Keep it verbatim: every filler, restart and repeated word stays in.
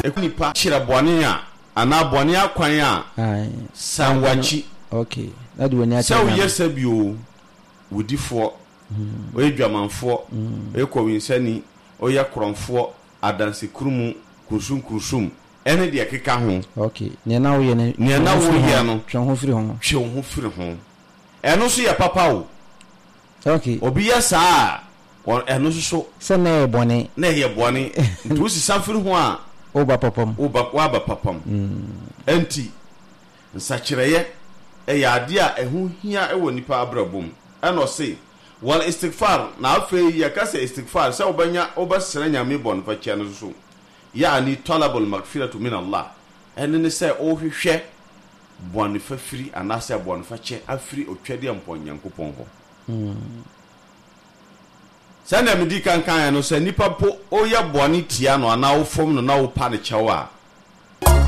ekunipa kyerɛ bɔne a ana bɔne akwan a sanwachi okay that do any so yes abio wudifo oye dwamanfo oye kowinsani oye kronfo adanse kurumu kursum kursum ene de keka ho okay ne na wo ye ne ne na wo ye no twa ho firi ho twa ho firi ho eno so ye papa o okay obi ya saa eno so so se na ye bone na ye bone ntu si sanfiri ho a oba papam oba wa ba papam enti nsakyereye e ya ade a ehu hia e woni pa abrabom eno se wal istighfar na afi ya kase istighfar sa obanya obasra nyame bon fa kya no so yani talabul maghfiratu min Allah ene ne se o hwehwe bon fa firi anase bon fa kye afiri otwade ampon yankopon ho sana me di kan kan no se nipa po o ya boni tia no ana wo fom no na wo pa ne kyewa